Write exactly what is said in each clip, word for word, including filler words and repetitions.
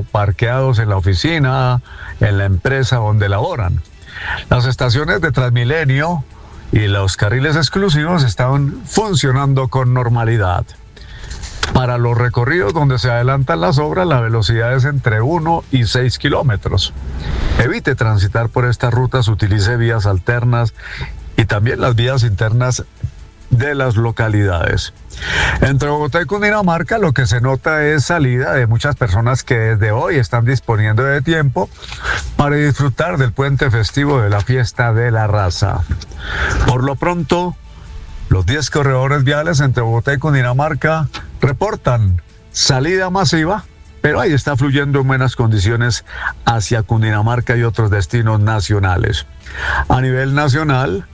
o parqueados en la oficina, en la empresa donde laboran. Las estaciones de Transmilenio y los carriles exclusivos están funcionando con normalidad. Para los recorridos donde se adelantan las obras, la velocidad es entre uno y seis kilómetros. Evite transitar por estas rutas, utilice vías alternas y también las vías internas de las localidades. Entre Bogotá y Cundinamarca lo que se nota es salida de muchas personas que desde hoy están disponiendo de tiempo para disfrutar del puente festivo de la fiesta de la raza. Por lo pronto, los diez corredores viales entre Bogotá y Cundinamarca reportan salida masiva, pero ahí está fluyendo en buenas condiciones hacia Cundinamarca y otros destinos nacionales. A nivel nacional,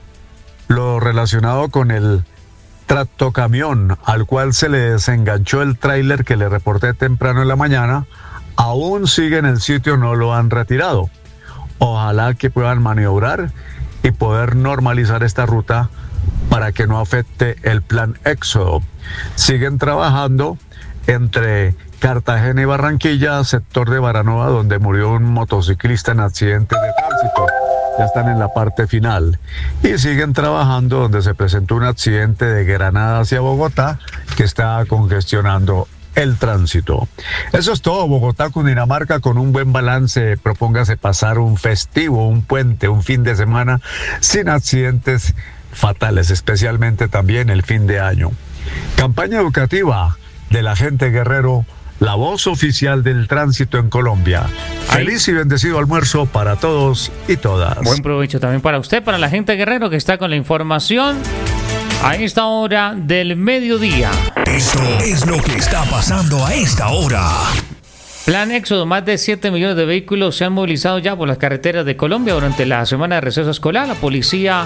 lo relacionado con el tractocamión al cual se le desenganchó el tráiler que le reporté temprano en la mañana, aún sigue en el sitio, no lo han retirado. Ojalá que puedan maniobrar y poder normalizar esta ruta para que no afecte el plan Éxodo. Siguen trabajando entre Cartagena y Barranquilla, sector de Baranova, donde murió un motociclista en accidente de tránsito. Ya están en la parte final. Y siguen trabajando donde se presentó un accidente de Granada hacia Bogotá que está congestionando el tránsito. Eso es todo. Bogotá, Cundinamarca, con un buen balance. Propóngase pasar un festivo, un puente, un fin de semana sin accidentes fatales, especialmente también el fin de año. Campaña educativa del agente Guerrero, la voz oficial del tránsito en Colombia. Feliz y bendecido almuerzo para todos y todas. Buen provecho también para usted, para la gente Guerrero que está con la información a esta hora del mediodía. Esto es lo que está pasando a esta hora. Plan Éxodo, más de siete millones de vehículos se han movilizado ya por las carreteras de Colombia durante la semana de receso escolar. La policía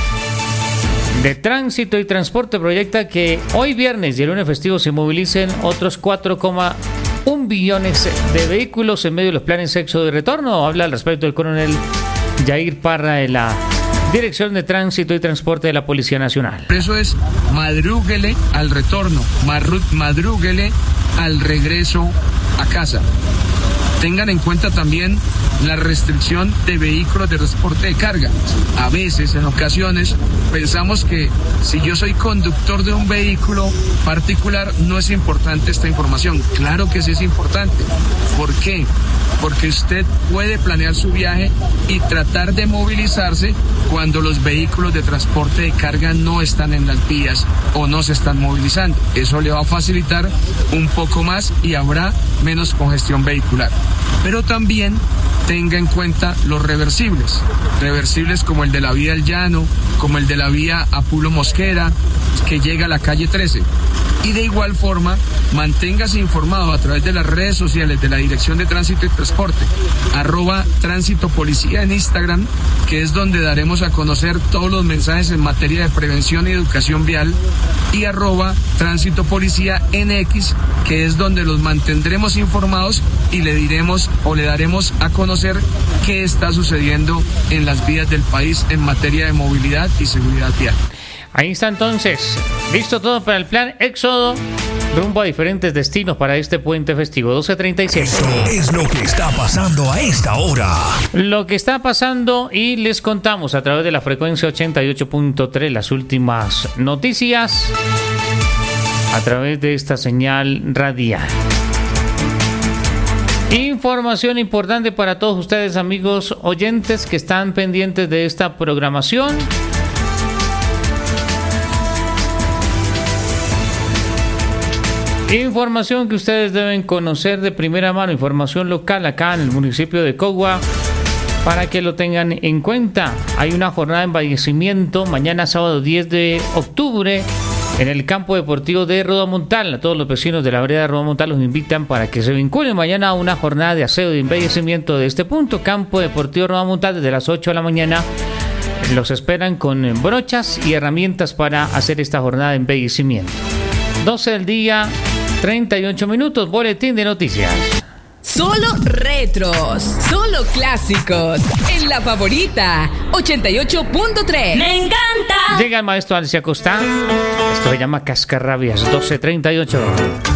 de Tránsito y Transporte proyecta que hoy viernes y el lunes festivo se movilicen otros cuatro coma uno billones de vehículos en medio de los planes Éxodo y Retorno. Habla al respecto el coronel Yair Parra de la Dirección de Tránsito y Transporte de la Policía Nacional. Eso es, madrúguele al retorno, madrúguele al regreso a casa. Tengan en cuenta también la restricción de vehículos de transporte de carga. A veces, en ocasiones, pensamos que si yo soy conductor de un vehículo particular, no es importante esta información. Claro que sí es importante. ¿Por qué? Porque usted puede planear su viaje y tratar de movilizarse cuando los vehículos de transporte de carga no están en las vías o no se están movilizando. Eso le va a facilitar un poco más y habrá menos congestión vehicular. Pero también tenga en cuenta los reversibles, reversibles como el de la vía del Llano, como el de la vía Apulo Mosquera, que llega a la calle trece. Y de igual forma, manténgase informado a través de las redes sociales de la Dirección de Tránsito y Transporte, arroba Tránsito Policía en Instagram, que es donde daremos a conocer todos los mensajes en materia de prevención y educación vial, y arroba Tránsito Policía en X, que es donde los mantendremos informados y le diremos o le daremos a conocer qué está sucediendo en las vías del país en materia de movilidad y seguridad vial. Ahí está entonces, listo todo para el plan Éxodo, rumbo a diferentes destinos para este puente festivo. Doce treinta y siete. Esto es lo que está pasando a esta hora. Lo que está pasando y les contamos a través de la frecuencia ochenta y ocho punto tres las últimas noticias a través de esta señal radial. Información importante para todos ustedes, amigos oyentes que están pendientes de esta programación. Información que ustedes deben conocer de primera mano, información local acá en el municipio de Cogua, para que lo tengan en cuenta. Hay una jornada de embellecimiento mañana sábado diez de octubre en el campo deportivo de Rodamontal. A todos los vecinos de la vereda de Rodamontal los invitan para que se vinculen mañana a una jornada de aseo y embellecimiento de este punto. Campo deportivo Rodamontal desde las ocho de la mañana. Los esperan con brochas y herramientas para hacer esta jornada de embellecimiento. doce del día, treinta y ocho minutos, boletín de noticias. Solo retros, solo clásicos, en La Favorita, ochenta y ocho punto tres. ¡Me encanta! Llega el maestro Alcia Costa. Esto se llama Cascarrabias, doce treinta y ocho.